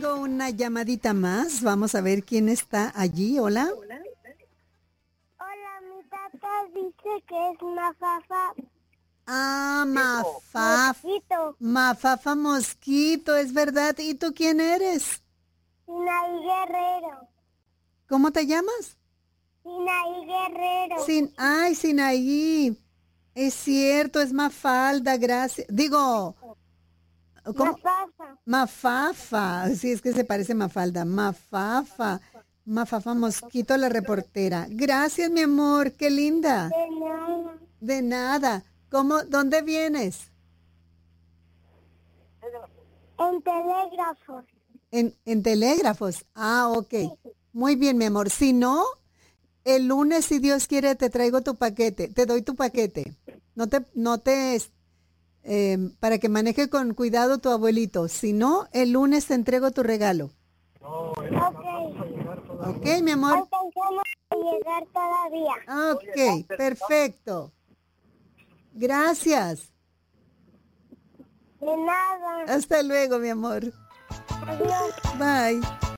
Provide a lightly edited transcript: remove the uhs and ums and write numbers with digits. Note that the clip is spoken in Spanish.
tengo una llamadita más. Vamos a ver quién está allí. Hola. Hola, mi tata dice que es Mafafa Ah, Mafaf. Mosquito. Mafafa Mosquito, es verdad. ¿Y tú quién eres? Sinaí Guerrero. ¿Cómo te llamas? Sinaí Guerrero. Ay, Sinaí. Es cierto, es Mafalda, gracias. Digo, ¿cómo? Mafafa. Mafafa. Sí, es que se parece Mafalda. Mafafa. Mafafa Mosquito, la reportera. Gracias, mi amor, qué linda. De nada. De nada. ¿Dónde vienes? En telégrafos. En telégrafos. Ah, ok. Sí. Muy bien, mi amor. Si no, el lunes, si Dios quiere, te traigo tu paquete. Te doy tu paquete. Para que maneje con cuidado tu abuelito. Si no, el lunes te entrego tu regalo. Ok. Ok, mi amor. Alcanzamos a llegar todavía. Ok, perfecto. Gracias. De nada. Hasta luego, mi amor. Adiós. Bye.